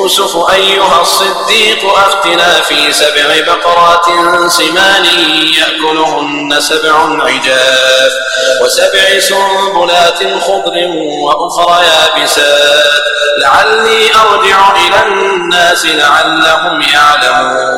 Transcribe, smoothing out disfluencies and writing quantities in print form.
يوسف أيها الصديق أفتنا في 7 بقرات سمان يأكلهن 7 عجاف و7 سنبلات خضر وأخرى يابسات لعلي أرجع إلى الناس لعلهم يعلمون